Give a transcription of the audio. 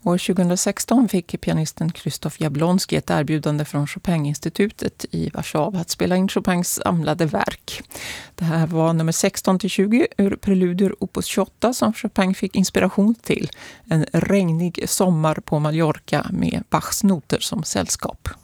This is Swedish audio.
År 2016 fick pianisten Krzysztof Jablonski ett erbjudande från Chopin-institutet i Warszawa att spela in Chopins samlade verk. Det här var nummer 16-20 ur Preludier opus 28 som Chopin fick inspiration till. En regnig sommar på Mallorca med Bachs noter som sällskap.